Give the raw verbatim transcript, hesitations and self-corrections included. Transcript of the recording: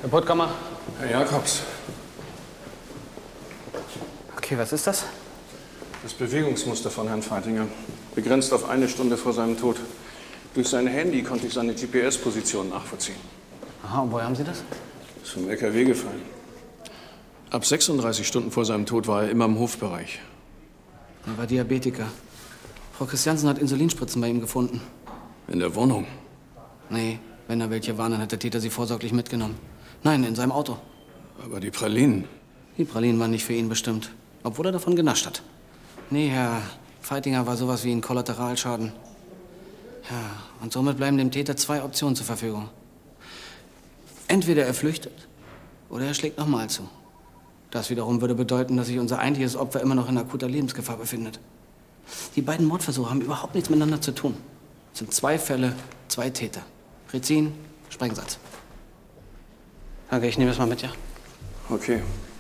Herr Puttkammer. Herr Jakobs. Okay, was ist das? Das Bewegungsmuster von Herrn Feitinger. Begrenzt auf eine Stunde vor seinem Tod. Durch sein Handy konnte ich seine G P S-Position nachvollziehen. Aha, und woher haben Sie das? Ist vom L K W gefallen. Ab sechsunddreißig Stunden vor seinem Tod war er immer im Hofbereich. Er war Diabetiker. Frau Christiansen hat Insulinspritzen bei ihm gefunden. In der Wohnung? Nee, wenn da welche waren, dann hat der Täter sie vorsorglich mitgenommen. Nein, in seinem Auto. Aber die Pralinen? Die Pralinen waren nicht für ihn bestimmt, obwohl er davon genascht hat. Nee, Herr Feitinger war sowas wie ein Kollateralschaden. Ja, und somit bleiben dem Täter zwei Optionen zur Verfügung. Entweder er flüchtet oder er schlägt nochmal zu. Das wiederum würde bedeuten, dass sich unser eigentliches Opfer immer noch in akuter Lebensgefahr befindet. Die beiden Mordversuche haben überhaupt nichts miteinander zu tun. Es sind zwei Fälle, zwei Täter. Rizin, Sprengsatz. Danke, ich nehme es mal mit, ja? Okay.